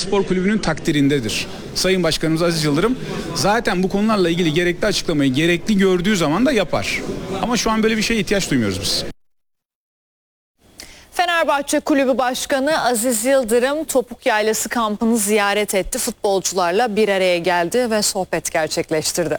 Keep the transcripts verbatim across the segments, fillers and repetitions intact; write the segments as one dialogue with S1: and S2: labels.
S1: Spor Kulübü'nün takdirindedir. Sayın Başkanımız Aziz Yıldırım zaten bu konularla ilgili gerekli açıklamayı gerekli gördüğü zaman da yapar. Ama şu an böyle bir şeye ihtiyaç duymuyoruz biz.
S2: Fenerbahçe Kulübü Başkanı Aziz Yıldırım Topuk Yaylası kampını ziyaret etti. Futbolcularla bir araya geldi ve sohbet gerçekleştirdi.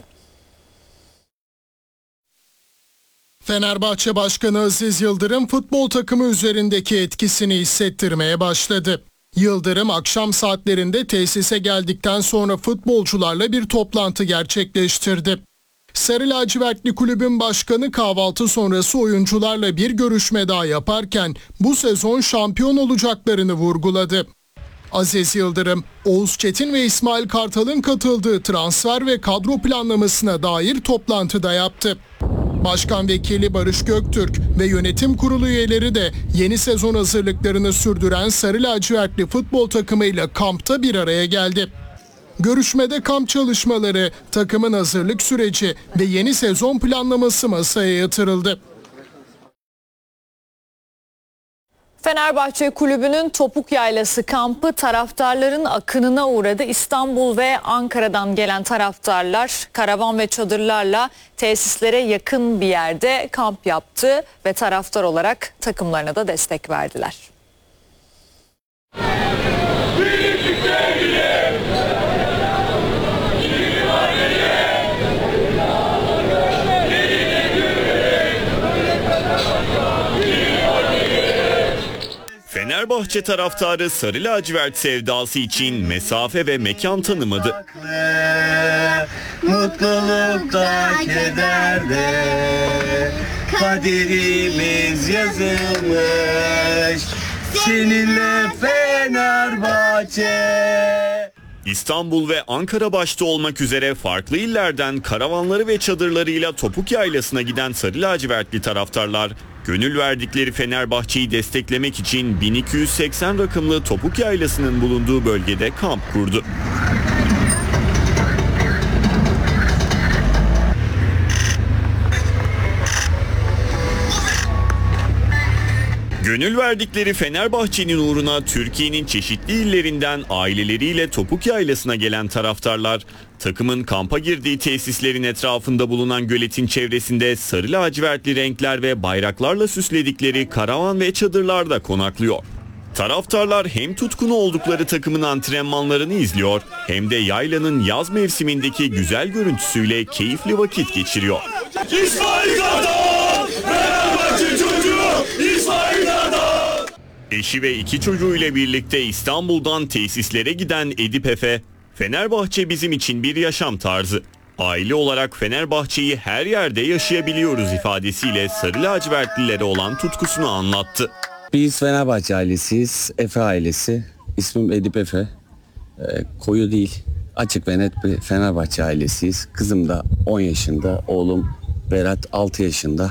S3: Fenerbahçe Başkanı Aziz Yıldırım futbol takımı üzerindeki etkisini hissettirmeye başladı. Yıldırım akşam saatlerinde tesise geldikten sonra futbolcularla bir toplantı gerçekleştirdi. Sarı lacivertli kulübün başkanı kahvaltı sonrası oyuncularla bir görüşme daha yaparken bu sezon şampiyon olacaklarını vurguladı. Aziz Yıldırım, Oğuz Çetin ve İsmail Kartal'ın katıldığı transfer ve kadro planlamasına dair toplantıda yaptı. Başkan Vekili Barış Göktürk ve yönetim kurulu üyeleri de yeni sezon hazırlıklarını sürdüren Sarı lacivertli futbol takımıyla kampta bir araya geldi. Görüşmede kamp çalışmaları, takımın hazırlık süreci ve yeni sezon planlaması masaya yatırıldı.
S2: Fenerbahçe Kulübü'nün Topuk Yaylası kampı taraftarların akınına uğradı. İstanbul ve Ankara'dan gelen taraftarlar karavan ve çadırlarla tesislere yakın bir yerde kamp yaptı ve taraftar olarak takımlarına da destek verdiler.
S4: Fenerbahçe taraftarı sarı lacivert sevdası için mesafe ve mekan tanımadı.
S5: Mutlulukta, kederde kaderimiz yazılmış. Seninle Fenerbahçe.
S4: İstanbul ve Ankara başta olmak üzere farklı illerden karavanları ve çadırlarıyla Topuk Yaylası'na giden sarı lacivertli taraftarlar gönül verdikleri Fenerbahçe'yi desteklemek için bin iki yüz seksen rakımlı Topuk Yaylası'nın bulunduğu bölgede kamp kurdu. Gönül verdikleri Fenerbahçe'nin uğruna Türkiye'nin çeşitli illerinden aileleriyle Topuk Yaylası'na gelen taraftarlar, takımın kampa girdiği tesislerin etrafında bulunan göletin çevresinde sarı lacivertli renkler ve bayraklarla süsledikleri karavan ve çadırlarda konaklıyor. Taraftarlar hem tutkunu oldukları takımın antrenmanlarını izliyor hem de yaylanın yaz mevsimindeki güzel görüntüsüyle keyifli vakit geçiriyor. İsmail Kartal! Fenerbahçe çocuğu! İsmail Kartal! Eşi ve iki çocuğuyla birlikte İstanbul'dan tesislere giden Edip Efe, Fenerbahçe bizim için bir yaşam tarzı. Aile olarak Fenerbahçe'yi her yerde yaşayabiliyoruz ifadesiyle sarı lacivertlilere olan tutkusunu anlattı.
S6: Biz Fenerbahçe ailesiyiz. Efe ailesi. İsmim Edip Efe. Ee, koyu değil. Açık ve net bir Fenerbahçe ailesiyiz. Kızım da on yaşında. Oğlum Berat altı yaşında.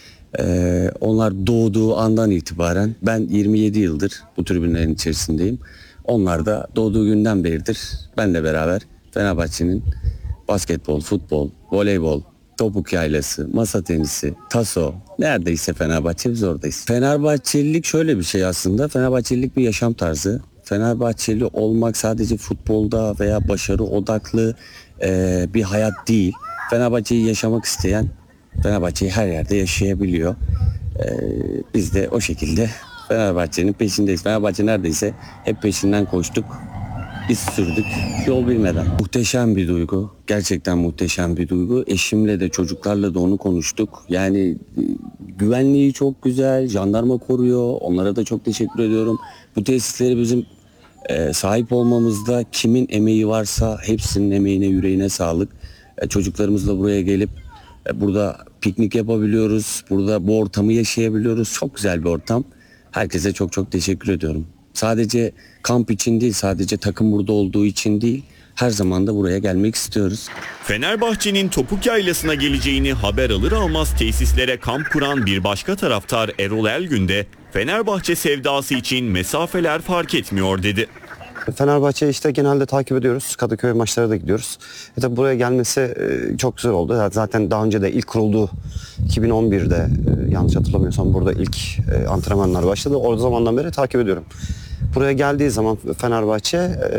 S6: Ee, onlar doğduğu andan itibaren ben yirmi yedi yıldır bu tribünlerin içerisindeyim. Onlar da doğduğu günden beridir benle beraber Fenerbahçe'nin basketbol, futbol, voleybol, Topuk Yaylası, masa tenisi, taso, neredeyse Fenerbahçe biz oradayız. Fenerbahçelilik şöyle bir şey aslında. Fenerbahçelilik bir yaşam tarzı. Fenerbahçeli olmak sadece futbolda veya başarı odaklı e, bir hayat değil. Fenerbahçe'yi yaşamak isteyen Fenerbahçe'yi her yerde yaşayabiliyor. E, biz de o şekilde Fenerbahçe'nin peşindeyiz. Fenerbahçe neredeyse hep peşinden koştuk. İz sürdük yol bilmeden. Muhteşem bir duygu. Gerçekten muhteşem bir duygu. Eşimle de çocuklarla da onu konuştuk. Yani güvenliği çok güzel. Jandarma koruyor. Onlara da çok teşekkür ediyorum. Bu tesisleri bizim e, sahip olmamızda kimin emeği varsa hepsinin emeğine, yüreğine sağlık. E, çocuklarımızla buraya gelip e, burada piknik yapabiliyoruz. Burada bu ortamı yaşayabiliyoruz. Çok güzel bir ortam. Herkese çok çok teşekkür ediyorum. Sadece kamp için değil, sadece takım burada olduğu için değil, her zaman da buraya gelmek istiyoruz.
S4: Fenerbahçe'nin Topuk Yaylası'na geleceğini haber alır almaz tesislere kamp kuran bir başka taraftar Erol Elgün de Fenerbahçe sevdası için mesafeler fark etmiyor dedi.
S7: Fenerbahçe işte genelde takip ediyoruz. Kadıköy maçlara da gidiyoruz. E tabi buraya gelmesi çok güzel oldu. Zaten daha önce de ilk kurulduğu iki bin on birde yanlış hatırlamıyorsam burada ilk antrenmanlar başladı. O zamandan beri takip ediyorum. Buraya geldiği zaman Fenerbahçe